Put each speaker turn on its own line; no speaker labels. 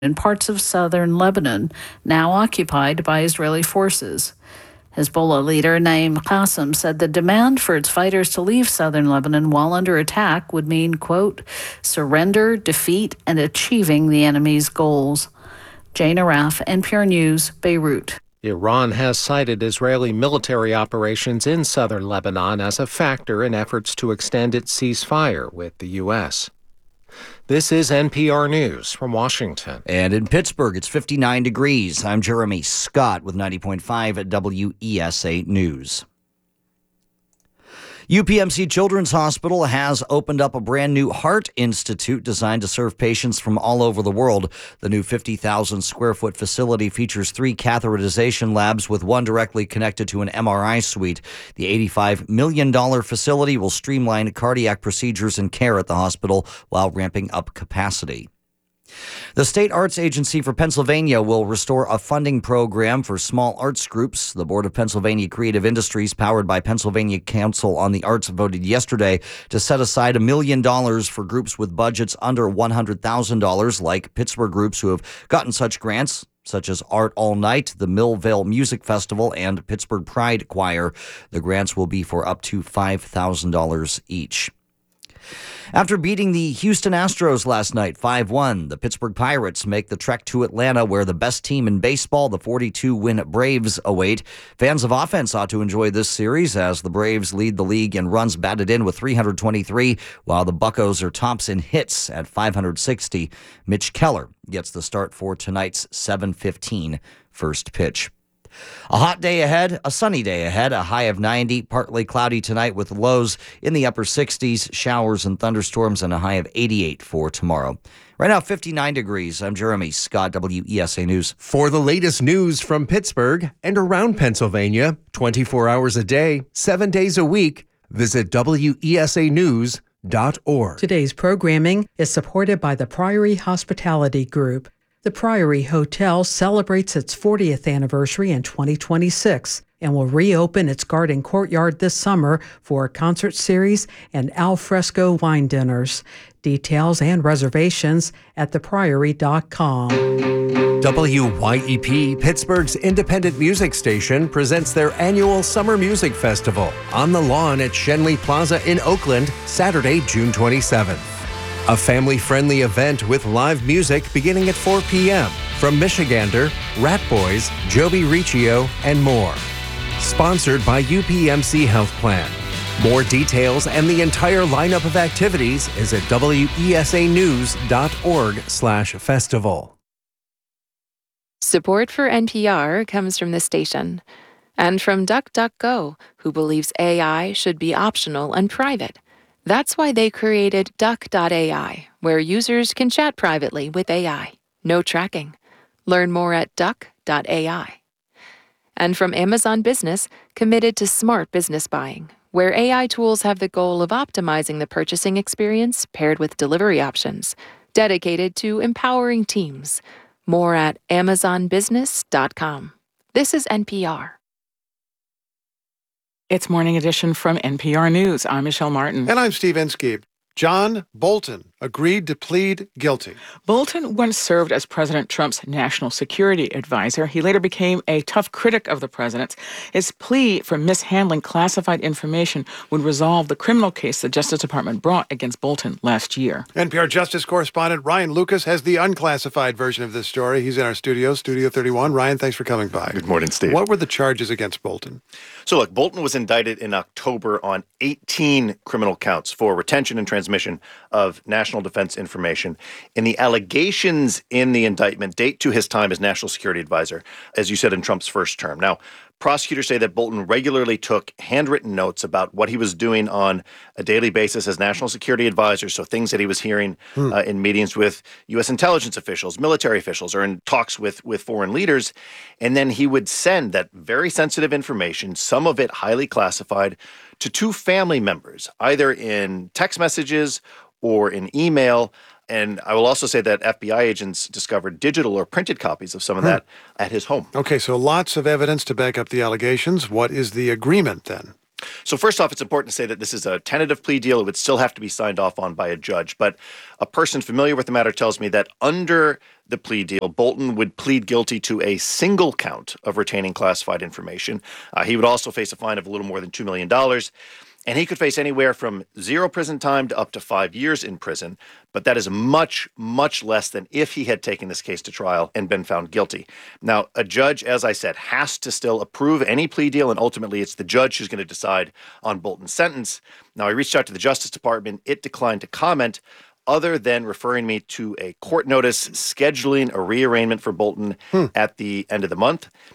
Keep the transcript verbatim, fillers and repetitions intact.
in parts of southern Lebanon, now occupied by Israeli forces. Hezbollah leader Naim Qassem said the demand for its fighters to leave southern Lebanon while under attack would mean, quote, surrender, defeat, and achieving the enemy's goals. Jane Araf, N P R News, Beirut.
Iran has cited Israeli military operations in southern Lebanon as a factor in efforts to extend its ceasefire with the U S. This is N P R News from Washington.
And in Pittsburgh, it's fifty-nine degrees. I'm Jeremy Scott with ninety point five at W E S A News. U P M C Children's Hospital has opened up a brand new heart institute designed to serve patients from all over the world. The new fifty thousand square foot facility features three catheterization labs with one directly connected to an M R I suite. The eighty-five million dollars facility will streamline cardiac procedures and care at the hospital while ramping up capacity. The State Arts Agency for Pennsylvania will restore a funding program for small arts groups. The Board of Pennsylvania Creative Industries, powered by Pennsylvania Council on the Arts, voted yesterday to set aside a million dollars for groups with budgets under one hundred thousand dollars, like Pittsburgh groups who have gotten such grants, such as Art All Night, the Millvale Music Festival, and Pittsburgh Pride Choir. The grants will be for up to five thousand dollars each. After beating the Houston Astros last night five one, the Pittsburgh Pirates make the trek to Atlanta, where the best team in baseball, the forty-two win Braves, await. Fans of offense ought to enjoy this series as the Braves lead the league in runs batted in with three hundred twenty-three, while the Buccos are tops in hits at five hundred sixty. Mitch Keller gets the start for tonight's seven fifteen first pitch. A hot day ahead, a sunny day ahead, a high of ninety, partly cloudy tonight with lows in the upper sixties, showers and thunderstorms, and a high of eighty-eight for tomorrow. Right now, fifty-nine degrees. I'm Jeremy Scott, W E S A News.
For the latest news from Pittsburgh and around Pennsylvania, twenty-four hours a day, seven days a week, visit W E S A news dot org.
Today's programming is supported by the Priory Hospitality Group. The Priory Hotel celebrates its fortieth anniversary in twenty twenty-six and will reopen its garden courtyard this summer for a concert series and al fresco wine dinners. Details and reservations at the priory dot com.
W Y E P, Pittsburgh's independent music station, presents their annual Summer Music Festival on the lawn at Schenley Plaza in Oakland, Saturday, June twenty-seventh. A family-friendly event with live music beginning at four p.m. from Michigander, Rat Boys, Joby Riccio, and more. Sponsored by U P M C Health Plan. More details and the entire lineup of activities is at W E S A news dot org slash festival.
Support for N P R comes from the station and from DuckDuckGo, who believes A I should be optional and private. That's why they created Duck dot A I, where users can chat privately with A I. No tracking. Learn more at Duck dot A I. And from Amazon Business, committed to smart business buying, where A I tools have the goal of optimizing the purchasing experience paired with delivery options, dedicated to empowering teams. More at amazon business dot com. This is N P R.
It's Morning Edition from N P R News. I'm Michelle Martin.
And I'm Steve Inskeep. John Bolton agreed to plead guilty.
Bolton once served as President Trump's national security advisor. He later became a tough critic of the president. His plea for mishandling classified information would resolve the criminal case the Justice Department brought against Bolton last year.
N P R Justice correspondent Ryan Lucas has the unclassified version of this story. He's in our studio, Studio thirty-one. Ryan, thanks for coming by.
Good morning, Steve.
What were the charges against Bolton?
So look, Bolton was indicted in October on eighteen criminal counts for retention and transmission of national defense information. And the allegations in the indictment date to his time as national security advisor, as you said, in Trump's first term. Now, prosecutors say that Bolton regularly took handwritten notes about what he was doing on a daily basis as national security advisor, so things that he was hearing hmm. uh, in meetings with U S intelligence officials, military officials, or in talks with, with foreign leaders. And then he would send that very sensitive information, some of it highly classified, to two family members, either in text messages or in email. And I will also say that F B I agents discovered digital or printed copies of some of that at his home.
Okay, so lots of evidence to back up the allegations. What is the agreement then?
So first off, it's important to say that this is a tentative plea deal. It would still have to be signed off on by a judge. But a person familiar with the matter tells me that under the plea deal. Bolton would plead guilty to a single count of retaining classified information. Uh, he would also face a fine of a little more than two million dollars. And he could face anywhere from zero prison time to up to five years in prison. But that is much, much less than if he had taken this case to trial and been found guilty. Now, a judge, as I said, has to still approve any plea deal, and ultimately it's the judge who's going to decide on Bolton's sentence. Now, I reached out to the Justice Department. It declined to comment, other than referring me to a court notice scheduling a rearrangement for Bolton hmm. at the end of the month.